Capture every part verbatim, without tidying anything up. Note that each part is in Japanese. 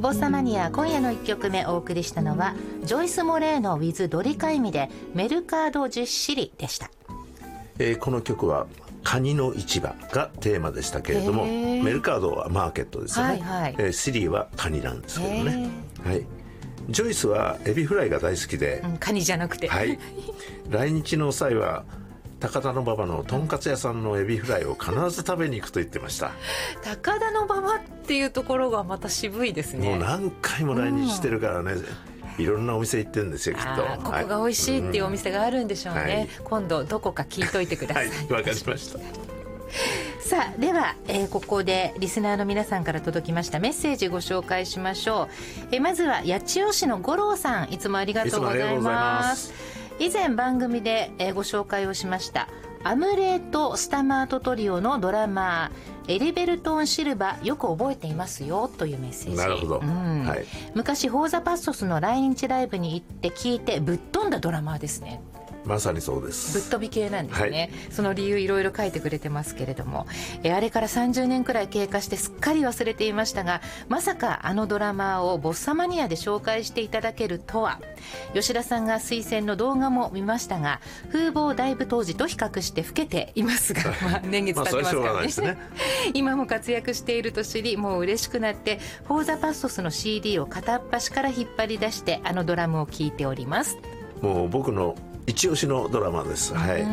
ボッサマニア、今夜のいっきょくめお送りしたのはジョイス・モレーノ with ドリカイミでメルカードじゅっシリでした。 えー、この曲はカニの市場がテーマでしたけれども、メルカードはマーケットですよね、はいはい、えー、シリはカニなんですけどね、はい、ジョイスはエビフライが大好きで、 うん、カニじゃなくて、 はい、来日の際は高田馬場のとんかつ屋さんのエビフライを必ず食べに行くと言ってました。 高田馬場っていうところがまた渋いですね。 もう何回も来日してるからね、うん、いろんなお店行ってるんですよきっと。 ここが美味しいっていうお店があるんでしょうね、はい、今度どこか聞いといてください。 はい、わかりましたさあでは、えー、ここでリスナーの皆さんから届きましたメッセージご紹介しましょう。えー、まずは八千代市の五郎さん、いつもありがとうございます。以前番組で、えー、ご紹介をしましたアムレート・スタマートトリオのドラマーエリベルトン・シルバ、よく覚えていますよというメッセージ。 なるほど、うんはい、 昔フォーザパストスの来日ライブに行って聞いてぶっ飛んだドラマーですね。 まさにそうです。 ぶっ飛び系なんですね、はい、その理由いろいろ書いてくれてますけれども、えあれからさんじゅうねんくらい経過してすっかり忘れていましたが、まさかあのドラマーをボッサマニアで紹介していただけるとは。吉田さんが推薦の動画も見ましたが、風貌だいぶ当時と比較して老けていますが、まあ、年月経ってますからね、ね今も活躍していると知り、もう嬉しくなってフォーザパストスの シーディー を片っ端から引っ張り出してあのドラムを聴いております。 もう僕の一押しのドラマです、はい、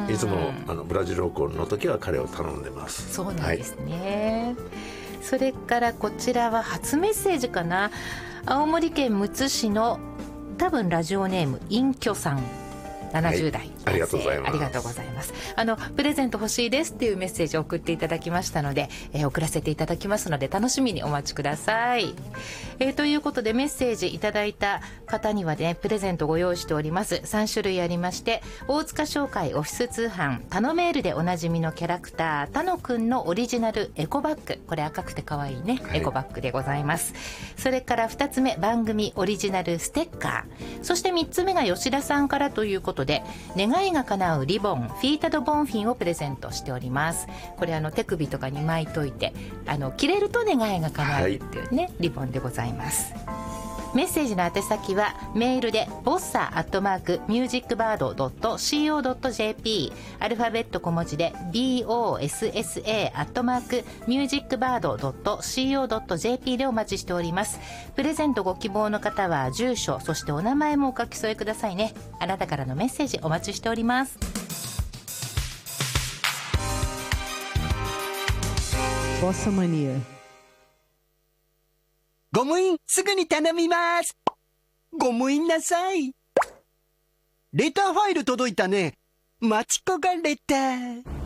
いつもあのブラジル録音の時は彼を頼んでます。 そうなんですね、はい、それからこちらは初メッセージかな。青森県むつ市の多分ラジオネーム隠居さん、ななじゅうだい、 はい、ありがとうございます。 ありがとうございます。あのプレゼント欲しいですっていうメッセージを送っていただきましたので、えー、送らせていただきますので楽しみにお待ちください。えー、ということでメッセージいただいた方にはね、プレゼントご用意しております。さんしゅるいありまして、大塚商会オフィス通販タノメールでおなじみのキャラクタータノくんのオリジナルエコバッグ、これ赤くて可愛いね、はい、エコバッグでございます。それからふたつめ、番組オリジナルステッカー、そしてみっつめが吉田さんからということで、願いが叶うリボンフィータドボンフィンをプレゼントしております。これあの手首とかに巻いといて、あの着れると願いが叶うっていうね、はい、リボンでございます。メッセージの宛先はメールでボッサアットマークミュージックバードドットシーオードットジェーピー、 アルファベット小文字で ボッサ アットマークミュージックバードドットシーオードットジェーピー でお待ちしております。プレゼントご希望の方は住所、そしてお名前もお書き添えくださいね。あなたからのメッセージお待ちしております。 ボッサマニア。 ゴム印すぐに頼みます。ゴム印なさい。レターファイル届いたね。マチコがレター。